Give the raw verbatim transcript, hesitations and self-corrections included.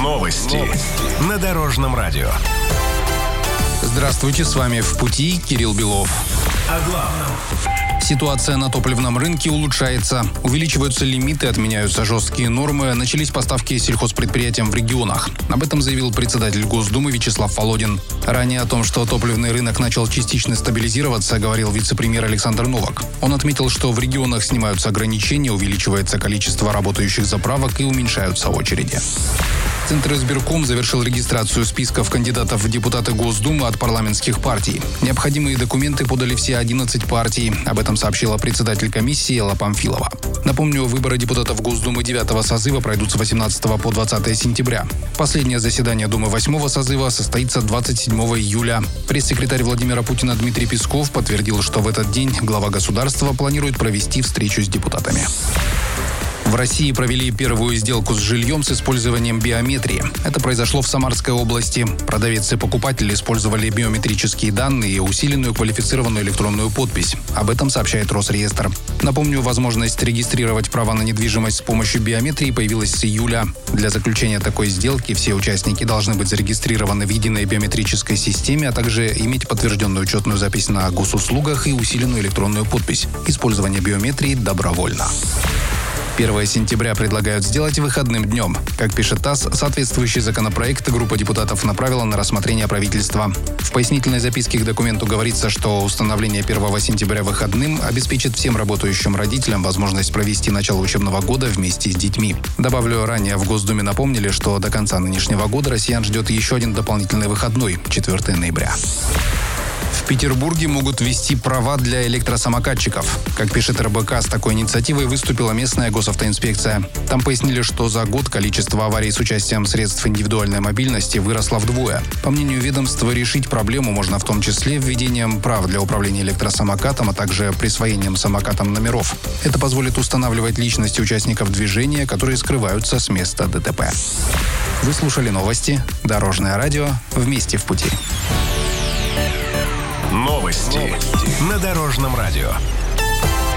Новости. Новости. На Дорожном радио. Здравствуйте, с вами «В пути» Кирилл Белов. О главном. Ситуация на топливном рынке улучшается. Увеличиваются лимиты, отменяются жесткие нормы, начались поставки сельхозпредприятиям в регионах. Об этом заявил председатель Госдумы Вячеслав Володин. Ранее о том, что топливный рынок начал частично стабилизироваться, говорил вице-премьер Александр Новак. Он отметил, что в регионах снимаются ограничения, увеличивается количество работающих заправок и уменьшаются очереди. Центризбирком завершил регистрацию списков кандидатов в депутаты Госдумы от парламентских партий. Необходимые документы подали все одиннадцать партий. Об этом сообщила председатель комиссии Элла Памфилова. Напомню, выборы депутатов Госдумы девятого созыва пройдут с восемнадцатого по двадцатое сентября. Последнее заседание Думы восьмого созыва состоится двадцать седьмого июля. Пресс-секретарь Владимира Путина Дмитрий Песков подтвердил, что в этот день глава государства планирует провести встречу с депутатами. В России провели первую сделку с жильем с использованием биометрии. Это произошло в Самарской области. Продавец и покупатель использовали биометрические данные и усиленную квалифицированную электронную подпись. Об этом сообщает Росреестр. Напомню, возможность регистрировать права на недвижимость с помощью биометрии появилась с июля. Для заключения такой сделки все участники должны быть зарегистрированы в единой биометрической системе, а также иметь подтвержденную учетную запись на госуслугах и усиленную электронную подпись. Использование биометрии добровольно. первого сентября предлагают сделать выходным днем. Как пишет ТАСС, соответствующий законопроект группа депутатов направила на рассмотрение правительства. В пояснительной записке к документу говорится, что установление первого сентября выходным обеспечит всем работающим родителям возможность провести начало учебного года вместе с детьми. Добавлю, ранее в Госдуме напомнили, что до конца нынешнего года россиян ждет еще один дополнительный выходной – четвёртого ноября. В Петербурге могут ввести права для электросамокатчиков. Как пишет эр бэ ка, с такой инициативой выступила местная госавтоинспекция. Там пояснили, что за год количество аварий с участием средств индивидуальной мобильности выросло вдвое. По мнению ведомства, решить проблему можно в том числе введением прав для управления электросамокатом, а также присвоением самокатам номеров. Это позволит устанавливать личности участников движения, которые скрываются с места дэ тэ пэ. Вы слушали новости. Дорожное радио. Вместе в пути. Новости. Новости. На Дорожном радио.